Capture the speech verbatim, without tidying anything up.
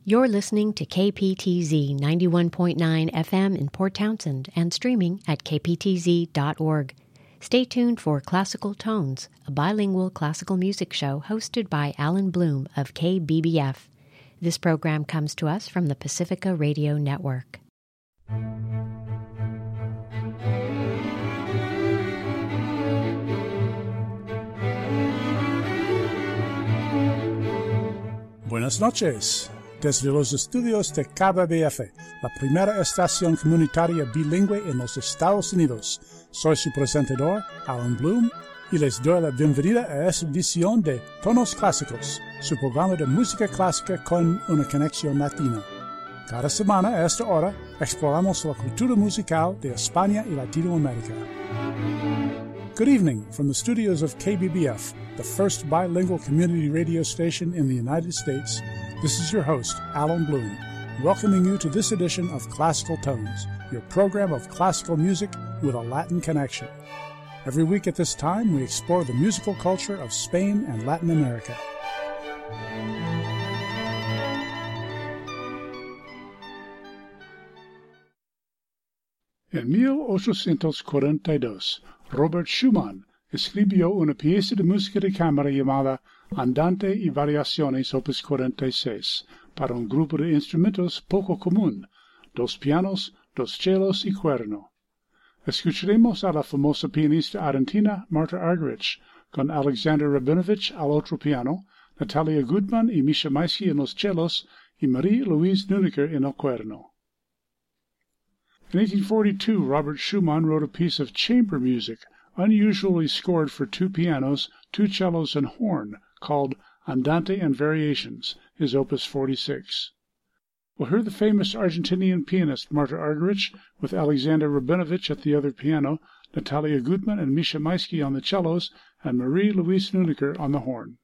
You're listening to K P T Z ninety-one point nine F M in Port Townsend and streaming at k p t z dot org. Stay tuned for Classical Tones, a bilingual classical music show hosted by Alan Bloom of K B B F. This program comes to us from the Pacifica Radio Network. Buenas noches. Desde los estudios de K B B F, la primera estación comunitaria bilingüe en los Estados Unidos, soy su presentador, Alan Bloom, y les doy la bienvenida a esta edición de Tonos Clásicos, su programa de música clásica con una conexión latina. Cada semana a esta hora exploramos la cultura musical de España y Latinoamérica. Good evening from the studios of K B B F, the first bilingual community radio station in the United States. This is your host, Alan Bloom, welcoming you to this edition of Classical Tones, your program of classical music with a Latin connection. Every week at this time, we explore the musical culture of Spain and Latin America. En mil ochocientos cuarenta y dos, Robert Schumann escribió una pieza de música de cámara llamada Andante y Variaciones opus cuarenta y seis para un grupo de instrumentos poco común, dos pianos, dos cellos y cuerno. Escucharemos a la famosa pianista argentina Marta Argerich con Alexander Rabinovich al otro piano, Natalia Gutman y Misha Maisky en los cellos y Marie-Louise Nuneker en el cuerno. In eighteen forty-two, Robert Schumann wrote a piece of chamber music unusually scored for two pianos, two cellos, and horn, called Andante and Variations, his opus forty-six. We'll hear the famous Argentinian pianist Marta Argerich with Alexander Rabinovich at the other piano, Natalia Gutman and Misha Maisky on the cellos, and Marie-Louise Nuneker on the horn.